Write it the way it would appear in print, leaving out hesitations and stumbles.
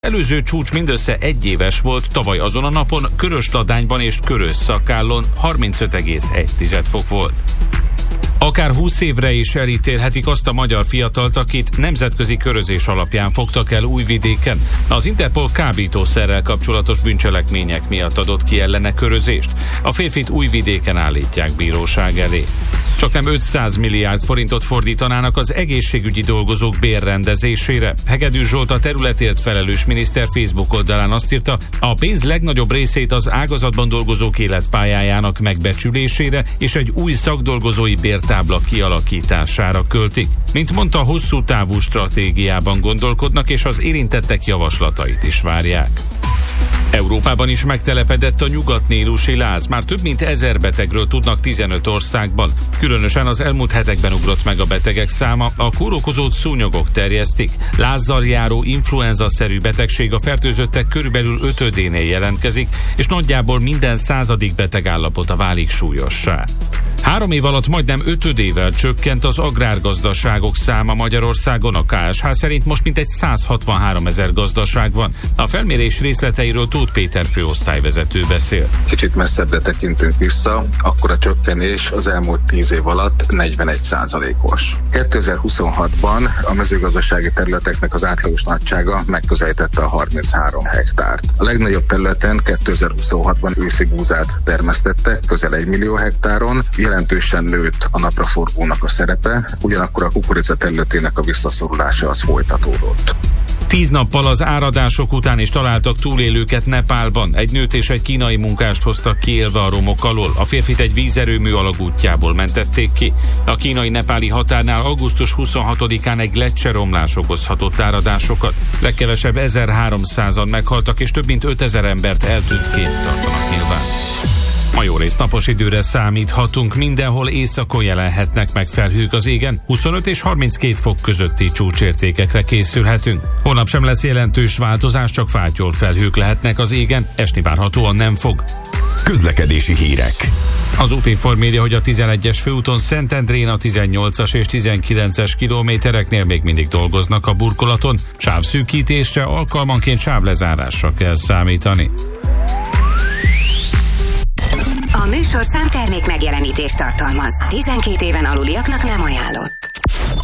Előző csúcs mindössze egy éves volt, tavaly azon a napon Körösladányban és Körösszakállon 35,1 fok volt. Akár 20 évre is elítélhetik azt a magyar fiatalt, akit nemzetközi körözés alapján fogtak el Újvidéken. Az Interpol kábítószerrel kapcsolatos bűncselekmények miatt adott ki ellene körözést. A férfit Újvidéken állítják bíróság elé. Csaknem 500 milliárd forintot fordítanának az egészségügyi dolgozók bérrendezésére. Hegedűs Zsolt, a területért felelős miniszter Facebook oldalán azt írta, a pénz legnagyobb részét az ágazatban dolgozók életpályájának megbecsülésére és egy új szakdolgozói bértábla kialakítására költik. Mint mondta, hosszú távú stratégiában gondolkodnak, és az érintettek javaslatait is várják. Európában is megtelepedett a nyugatnílusi láz. Már több mint 1000 betegről tudnak 15 országban. Különösen az elmúlt hetekben ugrott meg a betegek száma. A kórokozót szúnyogok terjesztik. Lázzal járó influenza-szerű betegség a fertőzöttek körülbelül 5/10-nél jelentkezik, és nagyjából minden 100. beteg állapota válik súlyossá. 3 év alatt majdnem 5/10-vel csökkent az agrárgazdaságok száma Magyarországon. A KSH szerint most mintegy 163 000 gazdaság van. A felmérés részleteiről Tóth Péter főosztályvezető beszél. Kicsit messzebbre tekintünk vissza, akkor a csökkenés az elmúlt 10 év alatt 41%-os. 2026-ban a mezőgazdasági területeknek az átlagos nagysága megközelítette a 33 hektárt. A legnagyobb területen 2026-ban őszi búzát termesztettek, közel 1 millió hektáron, jelentősen nőtt a napraforgónak a szerepe, ugyanakkor a kukorica területének a visszaszorulása az folytatódott. 10 nappal az áradások után is találtak túlélőket Nepálban. Egy nőt és egy kínai munkást hoztak ki élve a romok alól. A férfit egy vízerőmű alagútjából mentették ki. A kínai-nepáli határnál augusztus 26-án egy gleccseromlás okozhatott áradásokat. Legkevesebb 1300-an meghaltak, és több mint 5000 embert eltűntként tartanak nyilván. Ma jó rész napos időre számíthatunk, mindenhol északon jelenhetnek meg felhők az égen, 25 és 32 fok közötti csúcsértékekre készülhetünk. Holnap sem lesz jelentős változás, csak fátyol felhők lehetnek az égen, esni várhatóan nem fog. Közlekedési hírek. Az Útinform írja, hogy a 11-es főúton Szentendrén a 18-as és 19-es kilométereknél még mindig dolgoznak a burkolaton, sávszűkítésre, alkalmanként sávlezárásra kell számítani. A műsor számtermék megjelenítést tartalmaz. 12 éven aluliaknak nem ajánlott.